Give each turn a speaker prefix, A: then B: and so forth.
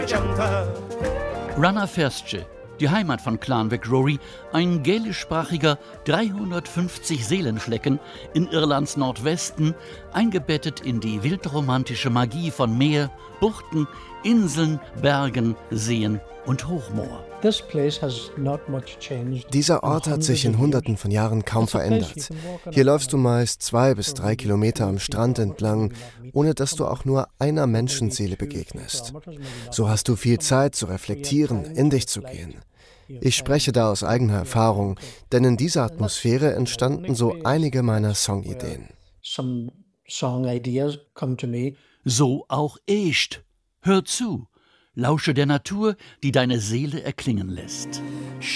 A: Runnerfestche, die Heimat von Clan MacRory, ein gälischsprachiger 350 Seelenflecken in Irlands Nordwesten, eingebettet in die wildromantische Magie von Meer, Buchten, Inseln, Bergen, Seen und Hochmoor.
B: Dieser Ort hat sich in Hunderten von Jahren kaum verändert. Hier läufst du meist 2 bis 3 Kilometer am Strand entlang, ohne dass du auch nur einer Menschenseele begegnest. So hast du viel Zeit zu reflektieren, in dich zu gehen. Ich spreche da aus eigener Erfahrung, denn in dieser Atmosphäre entstanden so einige meiner Songideen.
A: So auch echt. Hör zu, lausche der Natur, die deine Seele erklingen lässt.